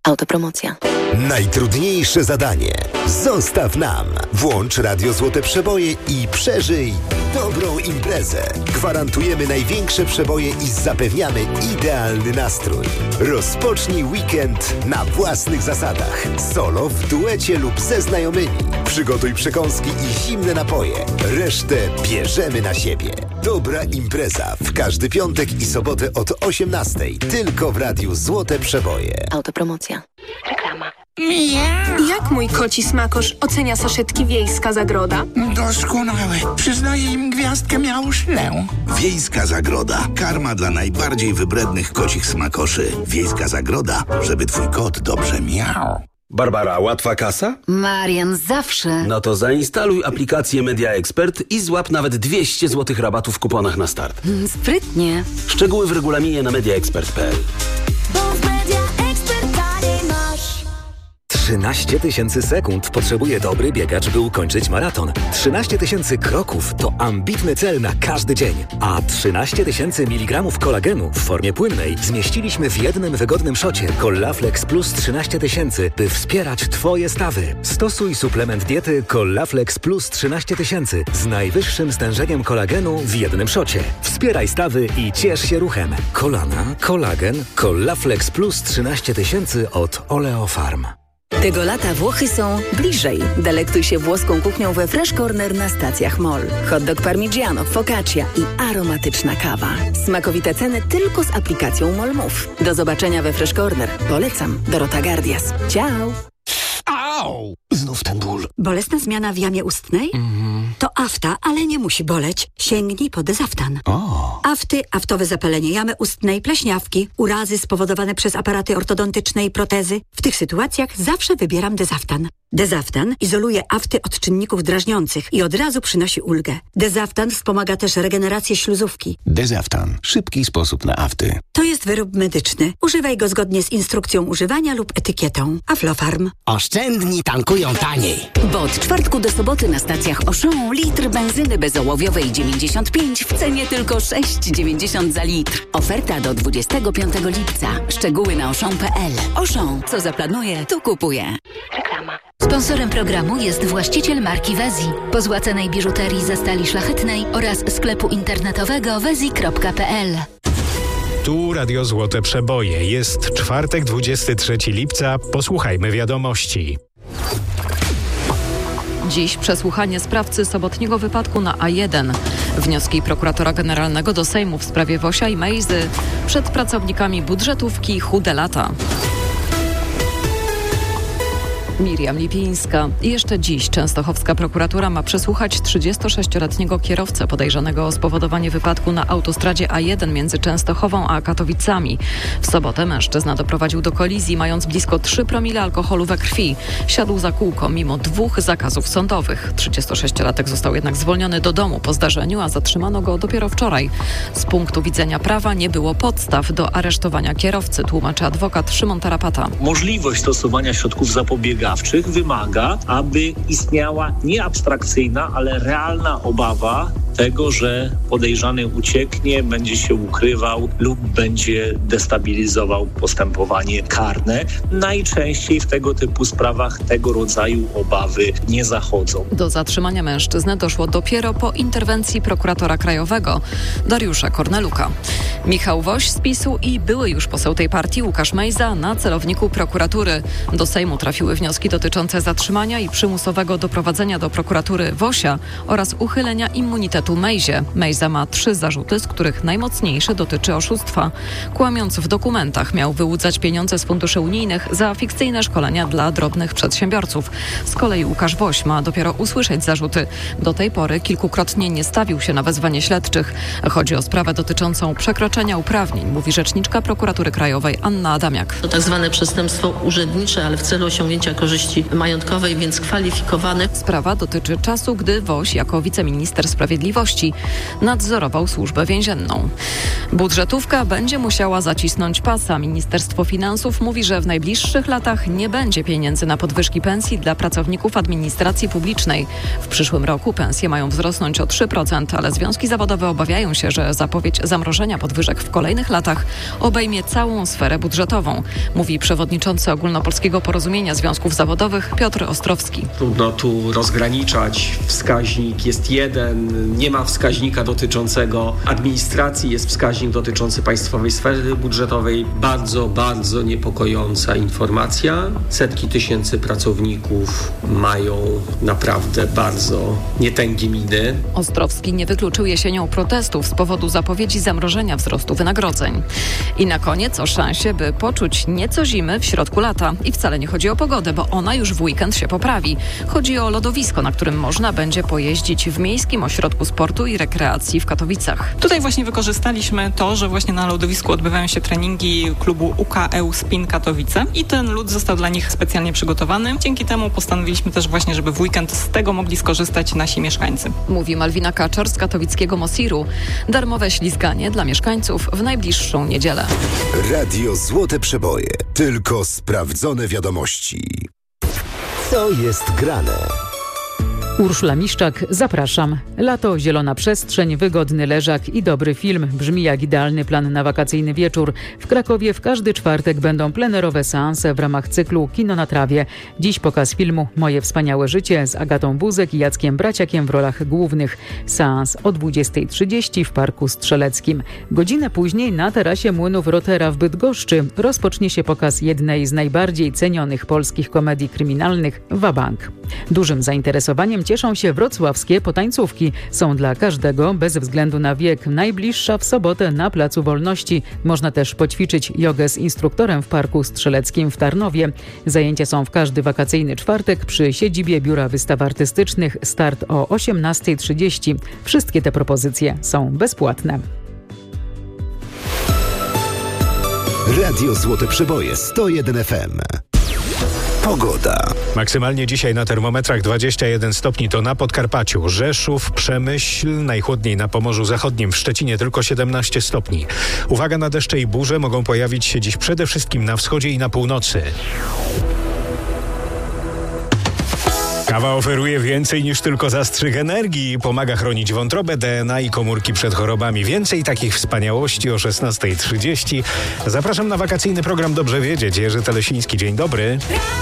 Autopromocja. Najtrudniejsze zadanie. Zostaw nam. Włącz Radio Złote Przeboje i przeżyj dobrą imprezę. Gwarantujemy największe przeboje i zapewniamy idealny nastrój. Rozpocznij weekend na własnych zasadach. Solo, w duecie lub ze znajomymi. Przygotuj przekąski i zimne napoje. Resztę bierzemy na siebie. Dobra impreza w każdy piątek i sobotę od 18:00. Tylko w Radiu Złote Przeboje. Autopromocja. Reklama. Jak mój koci smakosz ocenia saszetki Wiejska Zagroda? Doskonałe. Przyznaję im gwiazdkę miałuszlę. Wiejska Zagroda. Karma dla najbardziej wybrednych kocich smakoszy. Wiejska Zagroda, żeby twój kot dobrze miał. Barbara, łatwa kasa? Marian, zawsze. No to zainstaluj aplikację Media Expert i złap nawet 200 zł rabatu w kuponach na start. Sprytnie. Szczegóły w regulaminie na mediaexpert.pl. 13 000 sekund potrzebuje dobry biegacz, by ukończyć maraton. 13 000 kroków to ambitny cel na każdy dzień. A 13 000 mg kolagenu w formie płynnej zmieściliśmy w jednym wygodnym szocie Collaflex Plus 13 000, by wspierać Twoje stawy. Stosuj suplement diety Collaflex Plus 13 000 z najwyższym stężeniem kolagenu w jednym szocie. Wspieraj stawy i ciesz się ruchem. Kolana, kolagen, Collaflex Plus 13 000 od Oleofarm. Tego lata Włochy są bliżej. Delektuj się włoską kuchnią we Fresh Corner na stacjach MOL. Hot dog parmigiano, focaccia i aromatyczna kawa. Smakowite ceny tylko z aplikacją MOL Move. Do zobaczenia we Fresh Corner. Polecam. Dorota Gardias. Ciao! Au! Znów ten ból. Bolesna zmiana w jamie ustnej? To afta, ale nie musi boleć. Sięgnij po Dezaftan. Afty, aftowe zapalenie jamy ustnej, pleśniawki, urazy spowodowane przez aparaty ortodontyczne i protezy. W tych sytuacjach zawsze wybieram Dezaftan. Dezaftan izoluje afty od czynników drażniących i od razu przynosi ulgę. Dezaftan wspomaga też regenerację śluzówki. Dezaftan. Szybki sposób na afty. To jest wyrób medyczny. Używaj go zgodnie z instrukcją używania lub etykietą. Aflofarm. Oszczędni tankują taniej. Bo od czwartku do soboty na stacjach Auchan litr benzyny bezołowiowej 95 w cenie tylko 6,90 za litr. Oferta do 25 lipca. Szczegóły na auchan.pl. Auchan. Co zaplanuje, to kupuje. Reklama. Sponsorem programu jest właściciel marki Wezi, pozłacanej biżuterii ze stali szlachetnej oraz sklepu internetowego wezi.pl. Tu Radio Złote Przeboje. Jest czwartek, 23 lipca. Posłuchajmy wiadomości. Dziś przesłuchanie sprawcy sobotniego wypadku na A1. Wnioski prokuratora generalnego do Sejmu w sprawie Wosia i Mejzy. Przed pracownikami budżetówki chude lata. Miriam Lipińska. Jeszcze dziś częstochowska prokuratura ma przesłuchać 36-letniego kierowcę podejrzanego o spowodowanie wypadku na autostradzie A1 między Częstochową a Katowicami. W sobotę mężczyzna doprowadził do kolizji, mając blisko 3 promile alkoholu we krwi. Siadł za kółko mimo 2 zakazów sądowych. 36-latek został jednak zwolniony do domu po zdarzeniu, a zatrzymano go dopiero wczoraj. Z punktu widzenia prawa nie było podstaw do aresztowania kierowcy, tłumaczy adwokat Szymon Tarapata. Możliwość stosowania środków zapobiegawczych wymaga, aby istniała nie abstrakcyjna, ale realna obawa tego, że podejrzany ucieknie, będzie się ukrywał lub będzie destabilizował postępowanie karne. Najczęściej w tego typu sprawach tego rodzaju obawy nie zachodzą. Do zatrzymania mężczyzny doszło dopiero po interwencji prokuratora krajowego Dariusza Korneluka. Michał Woś z PiS-u i były już poseł tej partii Łukasz Mejza na celowniku prokuratury. Do Sejmu trafiły wnioski dotyczące zatrzymania i przymusowego doprowadzenia do prokuratury Wosia oraz uchylenia immunitetu Mejzie. Mejza ma 3 zarzuty, z których najmocniejszy dotyczy oszustwa. Kłamiąc w dokumentach, miał wyłudzać pieniądze z funduszy unijnych za fikcyjne szkolenia dla drobnych przedsiębiorców. Z kolei Łukasz Woś ma dopiero usłyszeć zarzuty. Do tej pory kilkukrotnie nie stawił się na wezwanie śledczych. Chodzi o sprawę dotyczącą przekroczenia uprawnień, mówi rzeczniczka prokuratury krajowej Anna Adamiak. To tak zwane przestępstwo urzędnicze, ale w celu osiągnięcia korzyści majątkowej, więc kwalifikowane. Sprawa dotyczy czasu, gdy Woś jako wiceminister sprawiedliwości Sprawiedliwości nadzorował Służbę Więzienną. Budżetówka będzie musiała zacisnąć pasa. Ministerstwo Finansów mówi, że w najbliższych latach nie będzie pieniędzy na podwyżki pensji dla pracowników administracji publicznej. W przyszłym roku pensje mają wzrosnąć o 3%, ale związki zawodowe obawiają się, że zapowiedź zamrożenia podwyżek w kolejnych latach obejmie całą sferę budżetową, mówi przewodniczący Ogólnopolskiego Porozumienia Związków Zawodowych Piotr Ostrowski. Trudno tu rozgraniczać. Wskaźnik jest jeden, nie ma wskaźnika dotyczącego administracji, jest wskaźnik dotyczący państwowej sfery budżetowej. Bardzo, bardzo niepokojąca informacja. Setki tysięcy pracowników mają naprawdę bardzo nietęgie miny. Ostrowski nie wykluczył jesienią protestów z powodu zapowiedzi zamrożenia wzrostu wynagrodzeń. I na koniec o szansie, by poczuć nieco zimy w środku lata. I wcale nie chodzi o pogodę, bo ona już w weekend się poprawi. Chodzi o lodowisko, na którym można będzie pojeździć w Miejskim Ośrodku Sportu i Rekreacji w Katowicach. Tutaj właśnie wykorzystaliśmy to, że właśnie na lodowisku odbywają się treningi klubu UKE Spin Katowice i ten lód został dla nich specjalnie przygotowany. Dzięki temu postanowiliśmy też właśnie, żeby w weekend z tego mogli skorzystać nasi mieszkańcy. Mówi Malwina Kaczor z katowickiego Mosiru. Darmowe ślizganie dla mieszkańców w najbliższą niedzielę. Radio Złote Przeboje. Tylko sprawdzone wiadomości. Co jest grane? Urszula Miszczak, zapraszam. Lato, zielona przestrzeń, wygodny leżak i dobry film. Brzmi jak idealny plan na wakacyjny wieczór. W Krakowie w każdy czwartek będą plenerowe seanse w ramach cyklu Kino na trawie. Dziś pokaz filmu Moje wspaniałe życie z Agatą Buzek i Jackiem Braciakiem w rolach głównych. Seans o 20:30 w Parku Strzeleckim. Godzinę później na terasie Młynów Rotera w Bydgoszczy rozpocznie się pokaz jednej z najbardziej cenionych polskich komedii kryminalnych Wabank. Dużym zainteresowaniem cieszą się wrocławskie potańcówki. Są dla każdego, bez względu na wiek. Najbliższa w sobotę na Placu Wolności. Można też poćwiczyć jogę z instruktorem w Parku Strzeleckim w Tarnowie. Zajęcia są w każdy wakacyjny czwartek przy siedzibie Biura Wystaw Artystycznych. Start o 18:30. Wszystkie te propozycje są bezpłatne. Radio Złote Przeboje 101 FM. Pogoda. Maksymalnie dzisiaj na termometrach 21 stopni to na Podkarpaciu, Rzeszów, Przemyśl, najchłodniej na Pomorzu Zachodnim, w Szczecinie tylko 17 stopni. Uwaga na deszcze i burze, mogą pojawić się dziś przede wszystkim na wschodzie i na północy. Kawa oferuje więcej niż tylko zastrzyk energii. Pomaga chronić wątrobę, DNA i komórki przed chorobami. Więcej takich wspaniałości o 16:30. Zapraszam na wakacyjny program Dobrze Wiedzieć. Jerzy Telesiński, dzień dobry.